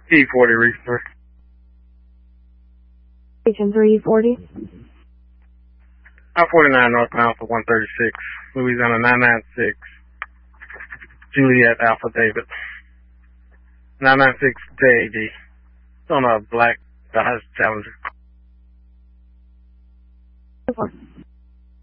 E40 Reefer. Station 340. I-49 northbound for 136, Louisiana 996, Juliet Alpha David. 996 JAD. It's on a black Dodge Challenger.